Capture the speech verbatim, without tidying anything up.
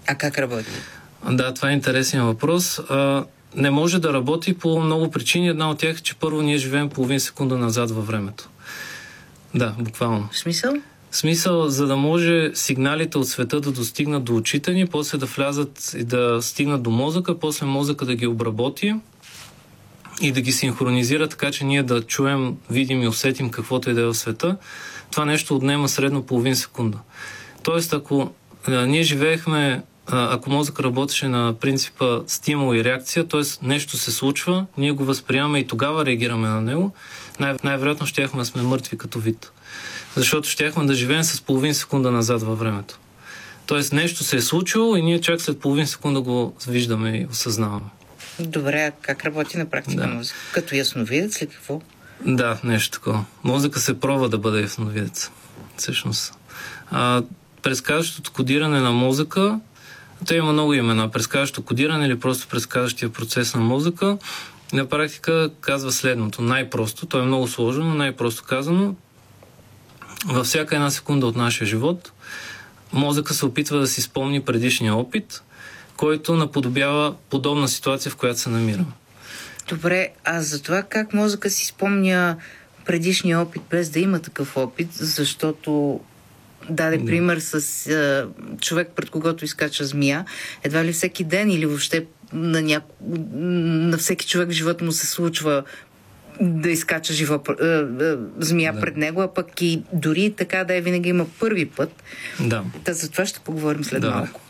А как работи? Да, това е интересен въпрос. А, не може да работи по много причини. Една от тях е, че първо ние живеем половин секунда назад във времето. Да, буквално. В смисъл? В смисъл, за да може сигналите от света да достигнат до очите ни, после да влязат и да стигнат до мозъка, после мозъка да ги обработи и да ги синхронизира, така че ние да чуем, видим и усетим каквото и да е в света. Това нещо отнема средно половин секунда. Тоест, ако а, ние живеехме, а, ако мозък работеше на принципа стимул и реакция, т.е. нещо се случва, ние го възприемаме и тогава реагираме на него, най- най-вероятно щяхме да сме мъртви като вид. Защото щяхме да живеем с половин секунда назад във времето. Тоест нещо се е случило и ние чак след половин секунда го виждаме и осъзнаваме. Добре, а как работи на практика да. мозък? Като ясновидец ли какво? Да, нещо такова. Мозъка се пробва да бъде ясновидец. Всъщност. А, предсказващото кодиране на мозъка, то има много имена. Предсказващо кодиране или просто предсказващия процес на мозъка, на практика казва следното. Най-просто, то е много сложно, но най-просто казано, във всяка една секунда от нашия живот мозъка се опитва да си спомни предишния опит, който наподобява подобна ситуация, в която се намираме. Добре, а за това как мозъка си спомня предишния опит, без да има такъв опит, защото даде да. пример с а, човек, пред когото изкача змия, едва ли всеки ден или въобще на, ня... на всеки човек в живота му се случва да изкача жива а, а, змия да. пред него, а пък и дори така да е, винаги има първи път. Да. Та за това ще поговорим след да. малко.